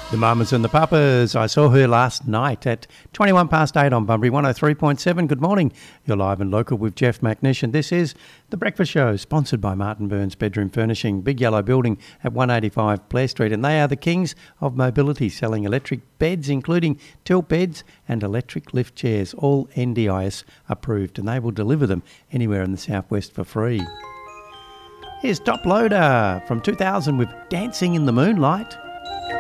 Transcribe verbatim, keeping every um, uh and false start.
The Mamas and the Papas. I saw her last night at twenty-one past eight on Bunbury one oh three point seven. Good morning. You're live and local with Jeff McNish, and this is The Breakfast Show, sponsored by Martin Burns Bedroom Furnishing, big yellow building at one eighty-five Blair Street, and they are the kings of mobility, selling electric beds, including tilt beds and electric lift chairs, all N D I S approved, and they will deliver them anywhere in the southwest for free. Here's Top Loader from two thousand with Dancing in the Moonlight.